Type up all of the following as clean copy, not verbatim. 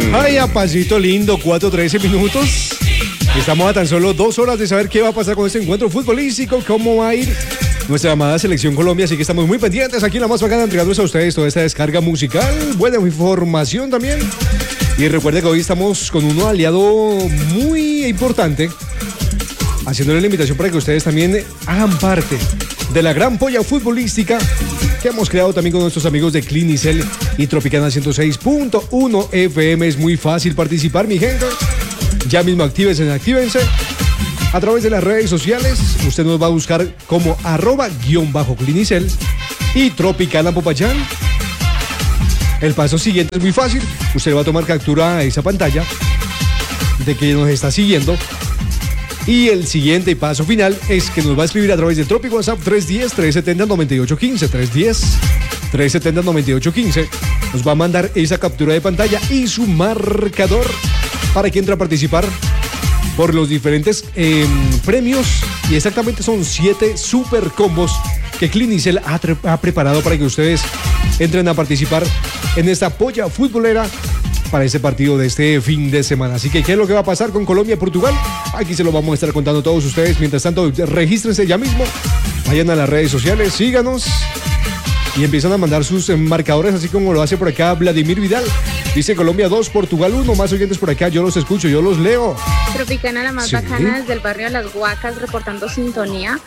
Ay, a pasito lindo, 4:13 minutos. Estamos a tan solo 2 horas de saber qué va a pasar con este encuentro futbolístico, cómo va a ir nuestra amada Selección Colombia, así que estamos muy pendientes aquí en La Más Bacana, entregándoles a ustedes toda esta descarga musical, buena información también. Y recuerde que hoy estamos con un aliado muy importante, haciéndole la invitación para que ustedes también hagan parte de la gran polla futbolística que hemos creado también con nuestros amigos de Clinicel y Tropicana 106.1 FM. Es muy fácil participar, mi gente. Ya mismo actívense a través de las redes sociales. Usted nos va a buscar como @_Clinicel y Tropicana Popayán. El paso siguiente es muy fácil. Usted va a tomar captura a esa pantalla de que nos está siguiendo. Y el siguiente paso final es que nos va a escribir a través del Tropic WhatsApp 310-370-9815. 310-370-9815. Nos va a mandar esa captura de pantalla y su marcador para que entre a participar por los diferentes premios. Y exactamente son 7 super combos que Clinicel ha preparado para que ustedes entren a participar en esta polla futbolera para este partido de este fin de semana. Así que, ¿qué es lo que va a pasar con Colombia y Portugal? Aquí se lo vamos a estar contando a todos ustedes. Mientras tanto, regístrense ya mismo, vayan a las redes sociales, síganos y empiezan a mandar sus marcadores, así como lo hace por acá Vladimir Vidal. Dice Colombia 2, Portugal 1. Más oyentes por acá, yo los escucho, yo los leo. Tropicana, la más bacana, desde el barrio Las Huacas, reportando sintonía.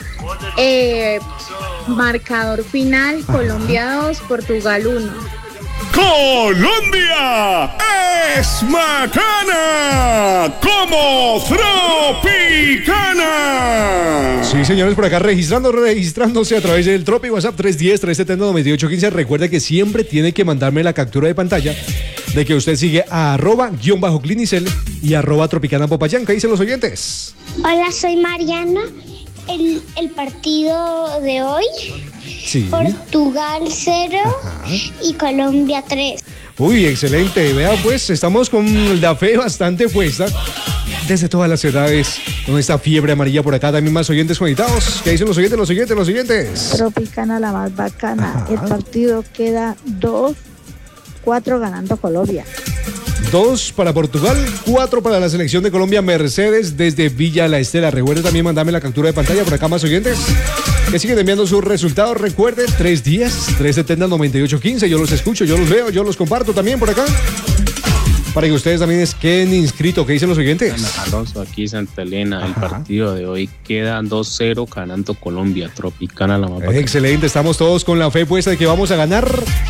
Marcador final, Colombia 2, Portugal 1. Colombia es bacana como Tropicana. Sí, señores, por acá registrándose a través del Tropic WhatsApp 310-370-9815. Recuerde que siempre tiene que mandarme la captura de pantalla de que usted sigue a @_Clinicel y @Tropicana Popayán. ¿Qué dicen los oyentes? Hola, soy Mariana. El partido de hoy, sí. Portugal 0 y Colombia 3. Uy, excelente. Vea, pues estamos con la fe bastante puesta desde todas las edades, con esta fiebre amarilla por acá. También más oyentes conectados. ¿Qué dicen los oyentes? Tropicana, la más bacana. El partido queda 2-4 ganando Colombia. 2 para Portugal, 4 para la selección de Colombia. Mercedes desde Villa La Estela. Recuerde también mandarme la captura de pantalla por acá, más oyentes que siguen enviando sus resultados. Recuerde, 310-370-9815. Yo los escucho, yo los veo, yo los comparto también por acá, para que ustedes también queden inscritos. ¿Qué dicen los oyentes? Alonso, aquí Santa Elena. El partido de hoy queda 2-0 ganando Colombia. Tropicana, la más bacana. Excelente, estamos todos con la fe puesta de que vamos a ganar.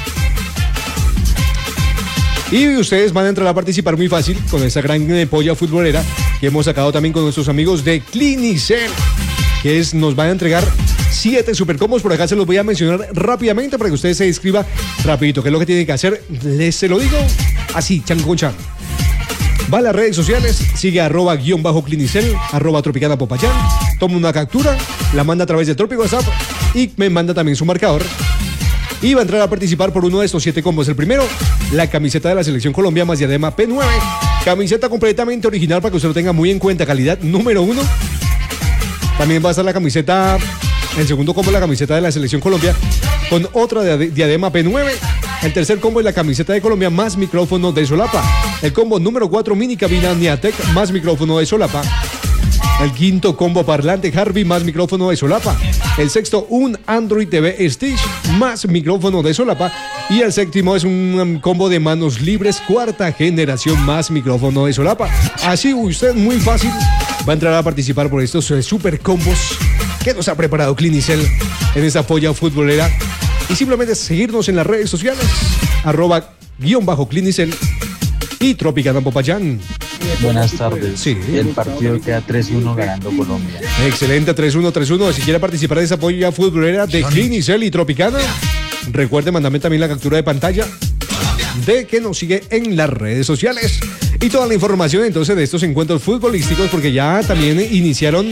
Y ustedes van a entrar a participar muy fácil con esta gran polla futbolera que hemos sacado también con nuestros amigos de Clinicel, nos van a entregar 7 supercombos. Por acá se los voy a mencionar rápidamente para que ustedes se inscriban rapidito. ¿Qué es lo que tienen que hacer? Se lo digo así, chan con chan. Va a las redes sociales, sigue @_Clinicel, @Tropicana Popayán, toma una captura, la manda a través de Tropic WhatsApp y me manda también su marcador. Y va a entrar a participar por uno de estos 7 combos. El primero, la camiseta de la Selección Colombia más diadema P9. Camiseta completamente original para que usted lo tenga muy en cuenta. Calidad número 1. También va a estar la camiseta, el segundo combo, la camiseta de la Selección Colombia con otra diadema P9. El tercer combo es la camiseta de Colombia más micrófono de solapa. El combo número 4, mini cabina Niatec más micrófono de solapa. El quinto combo, parlante Harvey más micrófono de solapa. El sexto, un Android TV Stitch más micrófono de solapa. Y el séptimo es un combo de manos libres 4ª generación más micrófono de solapa. Así usted muy fácil va a entrar a participar por estos super combos que nos ha preparado Clinicel en esta polla futbolera. Y simplemente seguirnos en las redes sociales, @_Clinicel y Tropicana Popayán. Buenas tardes. Sí. El partido queda 3-1 ganando Colombia. Excelente, 3-1. Si quiere participar de esa polla futbolera de Clinicel y Tropicana, recuerde mandarme también la captura de pantalla de que nos sigue en las redes sociales. Y toda la información entonces de estos encuentros futbolísticos, porque ya también iniciaron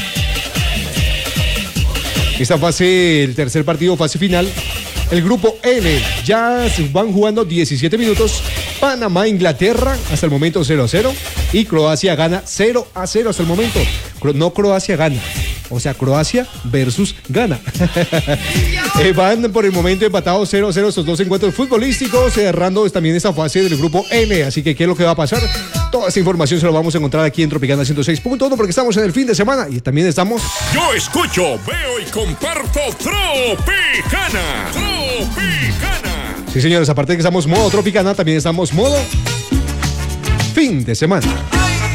esta fase, el tercer partido, fase final. El grupo N, ya se van jugando 17 minutos. Panamá, Inglaterra, hasta el momento 0-0. Y Croacia gana 0-0 hasta el momento. No, Croacia gana. O sea, Croacia versus Ghana. Van por el momento empatados 0-0 estos dos encuentros futbolísticos, cerrando también esta fase del grupo L. Así que, ¿qué es lo que va a pasar? Toda esta información se lo vamos a encontrar aquí en Tropicana 106.1 porque estamos en el fin de semana y también estamos... Yo escucho, veo y comparto Tropicana. Tropicana. Sí, señores, aparte de que estamos modo Tropicana, también estamos modo fin de semana.